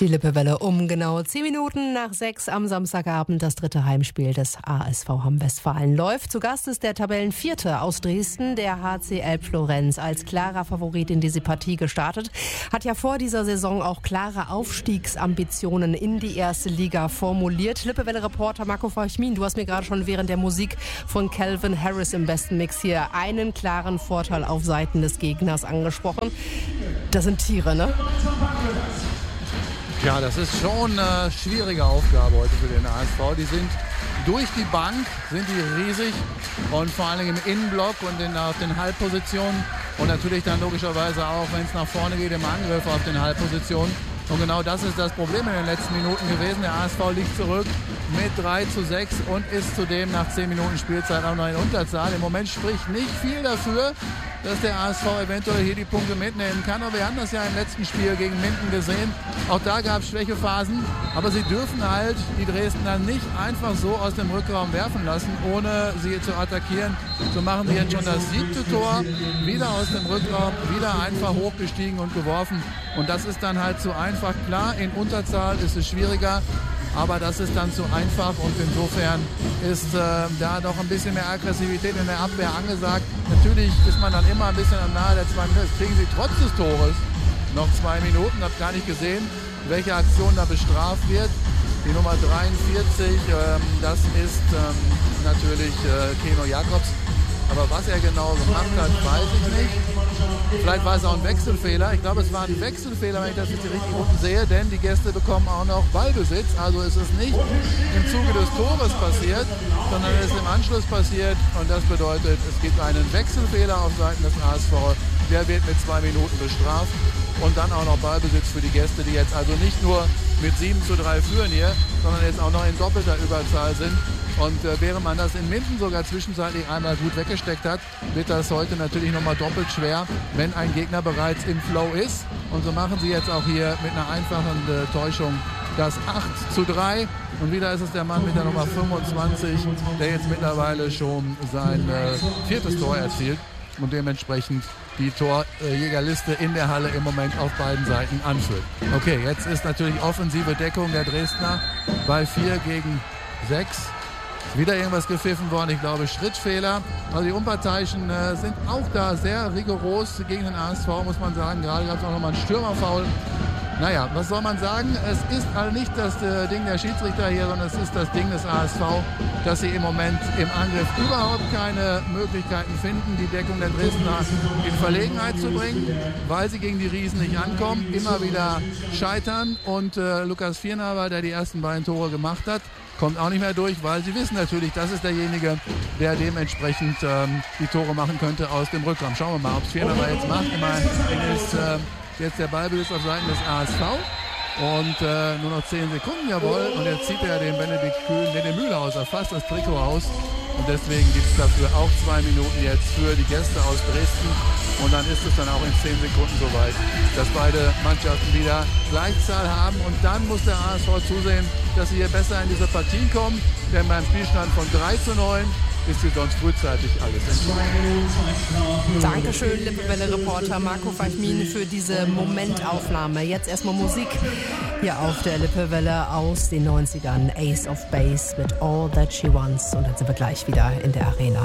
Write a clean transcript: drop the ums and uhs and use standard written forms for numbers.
Die Lippewelle um genau 10 Minuten nach 6 am Samstagabend. Das dritte Heimspiel des ASV Hamm-Westfalen läuft. Zu Gast ist der Tabellenvierte aus Dresden, der HC Elbflorenz. Als klarer Favorit in diese Partie gestartet. Hat ja vor dieser Saison auch klare Aufstiegsambitionen in die erste Liga formuliert. Lippewelle-Reporter Marco Fachmin, du hast mir gerade schon während der Musik von Calvin Harris im besten Mix hier einen klaren Vorteil auf Seiten des Gegners angesprochen. Das sind Tiere, ne? Ja, das ist schon eine schwierige Aufgabe heute für den ASV. Die sind durch die Bank, sind die riesig und vor allen Dingen im Innenblock und auf den Halbpositionen und natürlich dann logischerweise auch, wenn es nach vorne geht, im Angriff auf den Halbpositionen. Und genau das ist das Problem in den letzten Minuten gewesen. Der ASV liegt zurück mit 3:6 und ist zudem nach 10 Minuten Spielzeit auch noch in Unterzahl. Im Moment spricht nicht viel dafür, dass der ASV eventuell hier die Punkte mitnehmen kann. Aber wir haben das ja im letzten Spiel gegen Minden gesehen. Auch da gab es Schwächephasen. Aber sie dürfen halt die Dresdner nicht einfach so aus dem Rückraum werfen lassen, ohne sie zu attackieren. So machen sie jetzt schon das 7. Tor. Wieder aus dem Rückraum, wieder einfach hochgestiegen und geworfen. Und das ist dann halt zu einfach. Klar, in Unterzahl ist es schwieriger. Aber das ist dann zu einfach und insofern ist da doch ein bisschen mehr Aggressivität in der Abwehr angesagt. Natürlich ist man dann immer ein bisschen am nahe der 2 Minuten. Jetzt kriegen sie trotz des Tores noch 2 Minuten. Ich habe gar nicht gesehen, welche Aktion da bestraft wird. Die Nummer 43, das ist natürlich Keno Jakobs. Aber was er genau gemacht hat, weiß ich nicht. Vielleicht war es auch ein Wechselfehler. Ich glaube, es war ein Wechselfehler, wenn ich das jetzt richtig unten sehe, denn die Gäste bekommen auch noch Ballbesitz. Also es ist nicht im Zuge des Tores passiert, sondern es ist im Anschluss passiert. Und das bedeutet, es gibt einen Wechselfehler auf Seiten des ASV. Der wird mit 2 Minuten bestraft. Und dann auch noch Ballbesitz für die Gäste, die jetzt also nicht nur mit 7:3 führen hier, sondern jetzt auch noch in doppelter Überzahl sind. Und während man das in Minden sogar zwischenzeitlich einmal gut weggesteckt hat, wird das heute natürlich nochmal doppelt schwer, wenn ein Gegner bereits im Flow ist. Und so machen sie jetzt auch hier mit einer einfachen Täuschung das 8:3. Und wieder ist es der Mann mit der Nummer 25, der jetzt mittlerweile schon sein 4. Tor erzielt und dementsprechend die Torjägerliste in der Halle im Moment auf beiden Seiten anführt. Okay, jetzt ist natürlich offensive Deckung der Dresdner bei 4:6. Wieder irgendwas gepfiffen worden, ich glaube Schrittfehler. Also die Unparteiischen sind auch da sehr rigoros gegen den ASV, muss man sagen. Gerade gab es auch nochmal einen Stürmerfoul. Naja, was soll man sagen? Es ist also nicht das Ding der Schiedsrichter hier, sondern es ist das Ding des ASV, dass sie im Moment im Angriff überhaupt keine Möglichkeiten finden, die Deckung der Dresdner in Verlegenheit zu bringen, weil sie gegen die Riesen nicht ankommen, immer wieder scheitern. Und Lukas Viernaber, der die ersten beiden Tore gemacht hat, kommt auch nicht mehr durch, weil sie wissen natürlich, das ist derjenige, der dementsprechend die Tore machen könnte aus dem Rückraum. Schauen wir mal, ob es Viernaber jetzt macht. Immerhin ist jetzt der Ballbesitz auf Seiten des ASV und nur noch 10 Sekunden, jawohl. Und jetzt zieht er den Benedikt Kühn, den Mühlhauser, fast das Trikot aus. Und deswegen gibt es dafür auch 2 Minuten jetzt für die Gäste aus Dresden. Und dann ist es dann auch in 10 Sekunden soweit, dass beide Mannschaften wieder Gleichzahl haben. Und dann muss der ASV zusehen, dass sie hier besser in diese Partien kommen. Denn beim Spielstand von 3:9 ist hier sonst frühzeitig alles entschieden. Dankeschön, Lippewelle-Reporter Marco Fachmin, für diese Momentaufnahme. Jetzt erstmal Musik hier auf der Lippewelle aus den 90ern. Ace of Base mit All That She Wants. Und dann sind wir gleich wieder in der Arena.